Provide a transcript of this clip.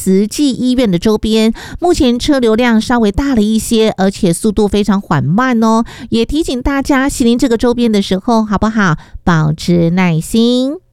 慈济医院的周边，目前车流量稍微大了一些，而且速度非常缓慢哦。也提醒大家，喜临这个周边的时候，好不好？保持耐心。